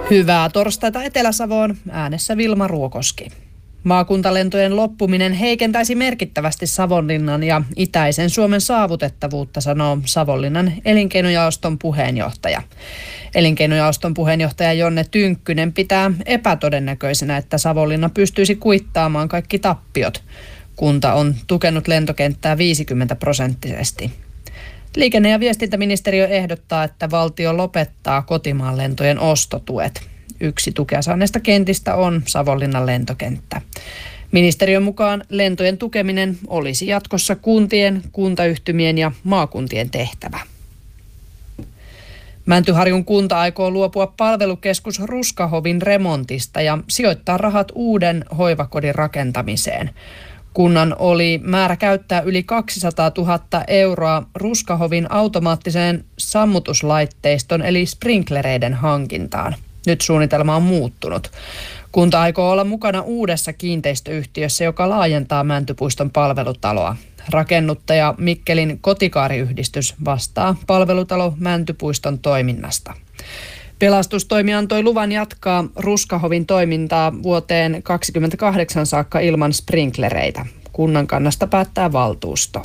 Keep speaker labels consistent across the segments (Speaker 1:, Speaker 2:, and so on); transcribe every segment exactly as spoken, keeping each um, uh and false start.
Speaker 1: Hyvää torstaita Etelä-Savoon, äänessä Vilma Ruokoski. Maakuntalentojen loppuminen heikentäisi merkittävästi Savonlinnan ja itäisen Suomen saavutettavuutta, sanoo Savonlinnan elinkeinojaoston puheenjohtaja. Elinkeinojaoston puheenjohtaja Jonne Tynkkynen pitää epätodennäköisenä, että Savonlinna pystyisi kuittaamaan kaikki tappiot. Kunta on tukenut lentokenttää viisikymmentä prosenttisesti. Liikenne- ja viestintäministeriö ehdottaa, että valtio lopettaa kotimaan lentojen ostotuet. Yksi tukea saaneista kentistä on Savonlinnan lentokenttä. Ministeriön mukaan lentojen tukeminen olisi jatkossa kuntien, kuntayhtymien ja maakuntien tehtävä. Mäntyharjun kunta aikoo luopua palvelukeskus Ruskahovin remontista ja sijoittaa rahat uuden hoivakodin rakentamiseen. Kunnan oli määrä käyttää yli kaksisataatuhatta euroa Ruskahovin automaattiseen sammutuslaitteiston eli sprinklereiden hankintaan. Nyt suunnitelma on muuttunut. Kunta aikoo olla mukana uudessa kiinteistöyhtiössä, joka laajentaa Mäntypuiston palvelutaloa. Rakennuttaja Mikkelin Kotikaariyhdistys vastaa palvelutalo Mäntypuiston toiminnasta. Pelastustoimi antoi luvan jatkaa Ruskahovin toimintaa vuoteen kaksikymmentäkahdeksan saakka ilman sprinklereitä. Kunnan kannasta päättää valtuusto.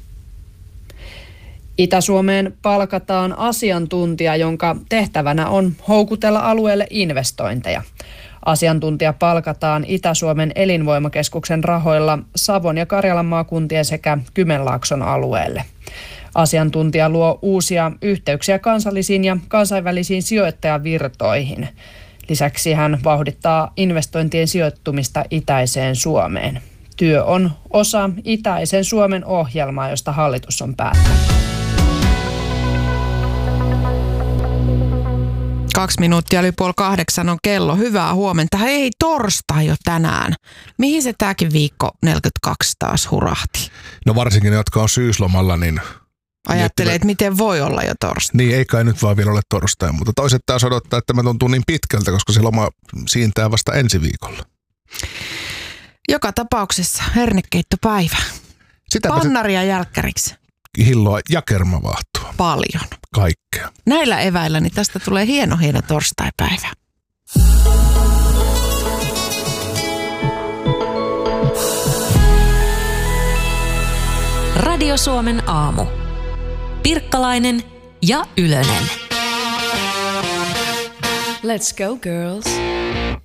Speaker 1: Itä-Suomeen palkataan asiantuntija, jonka tehtävänä on houkutella alueelle investointeja. Asiantuntija palkataan Itä-Suomen elinvoimakeskuksen rahoilla Savon ja Karjalan maakuntien sekä Kymenlaakson alueelle. Asiantuntija luo uusia yhteyksiä kansallisiin ja kansainvälisiin sijoittajavirtoihin. Lisäksi hän vauhdittaa investointien sijoittumista itäiseen Suomeen. Työ on osa itäisen Suomen ohjelmaa, josta hallitus on päättänyt.
Speaker 2: Kaksi minuuttia yli puoli kahdeksan on kello. Hyvää huomenta. Hei, torstai jo tänään. Mihin se tämäkin viikko neljäkymmentäkaksi taas hurahti?
Speaker 3: No varsinkin ne, jotka on syyslomalla, niin...
Speaker 2: Ajattelee, että miten voi olla jo torstai.
Speaker 3: Niin, ei kai nyt vaan vielä ole torstai, mutta toiset taas odottaa, että tämä tuntuu niin pitkältä, koska se loma siintää vasta ensi viikolla.
Speaker 2: Joka tapauksessa hernekeittopäivä.
Speaker 3: Sitäpä
Speaker 2: Pannaria se... jälkkäriksi.
Speaker 3: Hilloa ja kermavaahtoa.
Speaker 2: Paljon.
Speaker 3: Kaikkea.
Speaker 2: Näillä eväillä niin tästä tulee hieno hieno torstaipäivä.
Speaker 4: Radio Suomen aamu. Pirkkalainen ja Ylönen.
Speaker 5: Let's go girls.